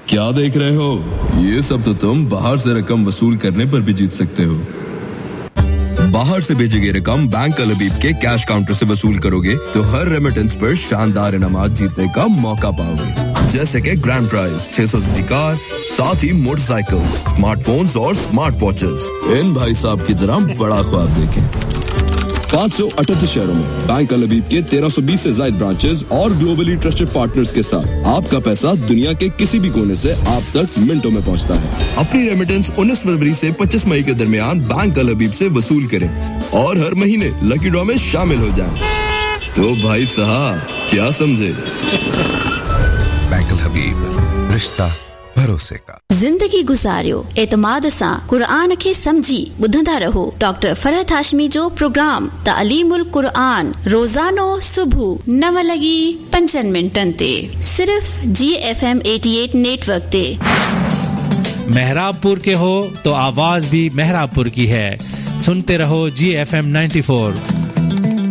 क्या देख रहे हो? ये सब तो तुम बाहर से रकम वसूल करने पर भी जीत सकते हो। बाहर से भेजी गई रकम बैंक अल-हबीब के कैश काउंटर से वसूल करोगे तो हर रेमिटेंस पर शानदार इनामात जीतने का मौका पाओगे, जैसे कि ग्रैंड प्राइज 600 सीसी कार, साथ ही मोटरसाइकिल्स, स्मार्टफोन्स और स्मार्ट वॉचेस। इन भाई साहब की तरह बड़ा ख्वाब देखें। 538 शहरों में बैंक अल-हबीब के 1320 से ज्यादा ब्रांचेस और ग्लोबली ट्रस्टेड पार्टनर्स के साथ आपका पैसा दुनिया के किसी भी कोने से आप तक मिनटों में पहुंचता है। अपनी रेमिटेंस 19 फरवरी से 25 मई के दरमियान बैंक अल-हबीब से वसूल करें और हर महीने लकी ड्रॉ में शामिल हो जाएं। तो भाई साहब क्या समझे? बैंक अल-हबीब, रिश्ता भरोसे का। जिंदगी गुजारियो एतमाद सां कुरान खे समझी ॿुधंदा रहो। डॉक्टर फरहत हाशमी जो प्रोग्राम तालीमुल कुरान रोजानो सुबह 9:05 ते सिर्फ GFM 88 नेटवर्क ते। मेहराबपुर के हो तो आवाज भी मेहराबपुर की है। सुनते रहो GFM 94